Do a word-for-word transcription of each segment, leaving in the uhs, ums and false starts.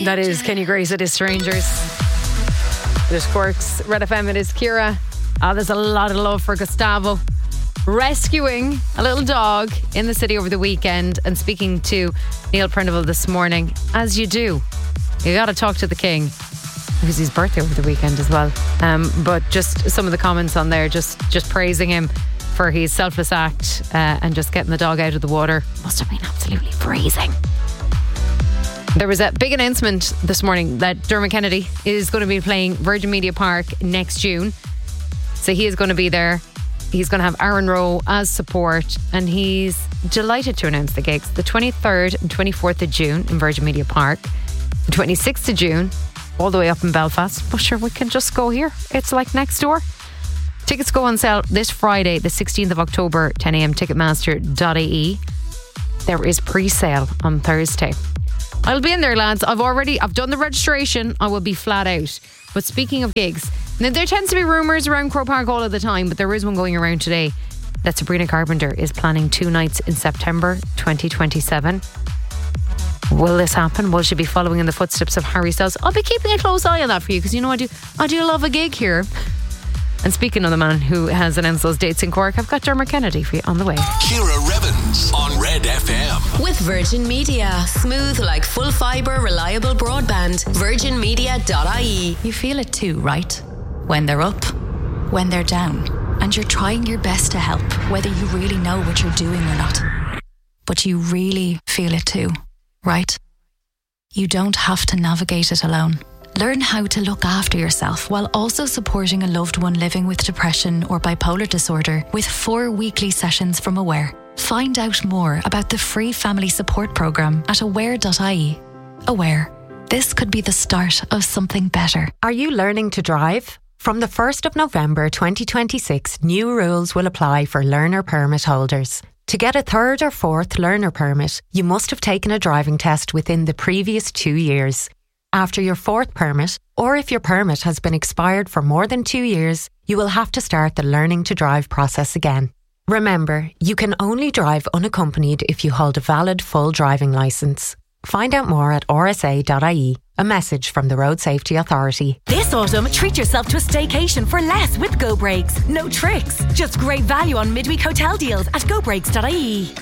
That is Kenny Grace, it is Strangers. It is Quirks, Red F M, it is Kira. Oh, there's a lot of love for Gustavo rescuing a little dog in the city over the weekend and speaking to Neil Prendeville this morning. As you do, you got to talk to the king. It was his birthday over the weekend as well. Um, but just some of the comments on there, just, just praising him for his selfless act uh, and just getting the dog out of the water. Must have been absolutely freezing. There was a big announcement this morning that Dermot Kennedy is going to be playing Virgin Media Park next June. So he is going to be there. He's going to have Aaron Rowe as support, and he's delighted to announce the gigs. The twenty-third and twenty-fourth of June in Virgin Media Park. The twenty-sixth of June, all the way up in Belfast. But sure, we can just go here. It's like next door. Tickets go on sale this Friday, the sixteenth of October, ten a.m, ticketmaster dot I E. There is pre-sale on Thursday. I'll be in there, lads. I've already, I've done the registration. I will be flat out. But speaking of gigs, now there tends to be rumours around Croke Park all of the time, but there is one going around today that Sabrina Carpenter is planning two nights in September twenty twenty-seven. Will this happen? Will she be following in the footsteps of Harry Styles? I'll be keeping a close eye on that for you, because you know I do, I do love a gig here. And speaking of the man who has announced those dates in Cork, I've got Dermot Kennedy for you on the way. Ciara Revens on Red F M. With Virgin Media. Smooth like full fibre, reliable broadband. virgin media dot I E. You feel it too, right? When they're up, when they're down. And you're trying your best to help, whether you really know what you're doing or not. But you really feel it too, right? You don't have to navigate it alone. Learn how to look after yourself while also supporting a loved one living with depression or bipolar disorder with four weekly sessions from Aware. Find out more about the free family support programme at aware dot I E. Aware. This could be the start of something better. Are you learning to drive? From the first of November twenty twenty-six, new rules will apply for learner permit holders. To get a third or fourth learner permit, you must have taken a driving test within the previous two years. After your fourth permit, or if your permit has been expired for more than two years, you will have to start the learning to drive process again. Remember, you can only drive unaccompanied if you hold a valid full driving licence. Find out more at r s a dot I E. A message from the Road Safety Authority. This autumn, treat yourself to a staycation for less with Go Breaks. No tricks, just great value on midweek hotel deals at go breaks dot I E.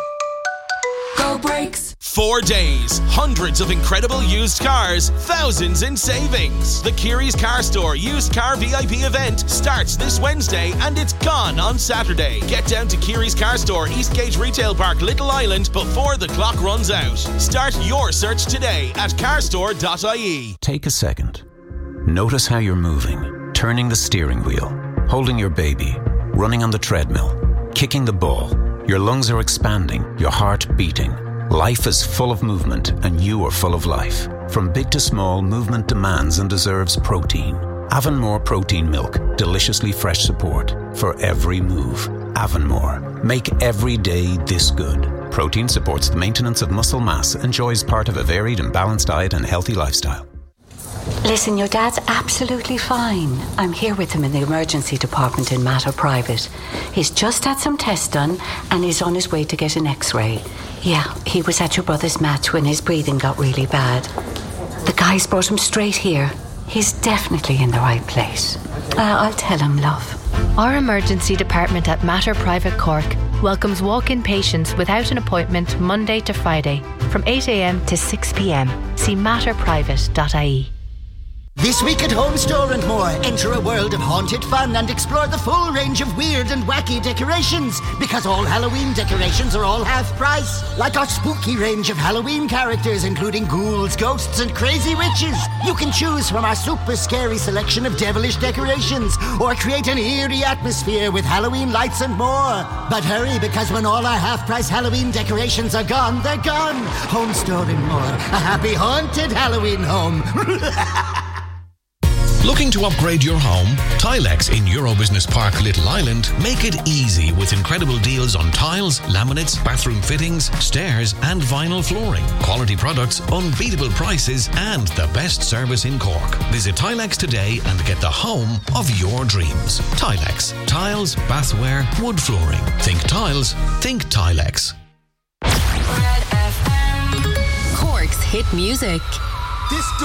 Go Breaks. Four days, hundreds of incredible used cars, thousands in savings. The Kiri's Car Store Used Car V I P event starts this Wednesday and it's gone on Saturday. Get down to Kiri's Car Store, Eastgate Retail Park, Little Island before the clock runs out. Start your search today at car store dot I E. Take a second. Notice how you're moving, turning the steering wheel, holding your baby, running on the treadmill, kicking the ball. Your lungs are expanding, your heart beating. Life is full of movement and you are full of life. From big to small, movement demands and deserves protein. Avonmore Protein Milk, deliciously fresh support for every move. Avonmore, make every day this good. Protein supports the maintenance of muscle mass, enjoys part of a varied and balanced diet and healthy lifestyle. Listen, your dad's absolutely fine. I'm here with him in the emergency department in Mater Private. He's just had some tests done and he's on his way to get an x-ray. Yeah, he was at your brother's match when his breathing got really bad. The guys brought him straight here. He's definitely in the right place. Uh, I'll tell him, love. Our emergency department at Mater Private Cork welcomes walk-in patients without an appointment Monday to Friday from eight a.m. to six p.m. See mater private dot I E. This week at Home Store and More, enter a world of haunted fun and explore the full range of weird and wacky decorations, because all Halloween decorations are all half price. Like our spooky range of Halloween characters, including ghouls, ghosts and crazy witches. You can choose from our super scary selection of devilish decorations, or create an eerie atmosphere with Halloween lights and more. But hurry, because when all our half-price Halloween decorations are gone, they're gone. Home Store and More, a happy haunted Halloween home. Looking to upgrade your home? Tilex in Eurobusiness Park, Little Island make it easy with incredible deals on tiles, laminates, bathroom fittings, stairs and vinyl flooring. Quality products, unbeatable prices and the best service in Cork. Visit Tilex today and get the home of your dreams. Tilex. Tiles, bathware, wood flooring. Think tiles, think Tilex. Red F M. Cork's hit music. This